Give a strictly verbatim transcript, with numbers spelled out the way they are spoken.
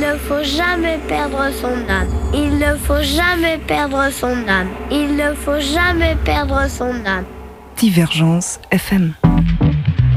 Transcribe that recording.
ne faut jamais perdre son âme. Il ne faut jamais perdre son âme. Il ne faut jamais perdre son âme. Divergence F M.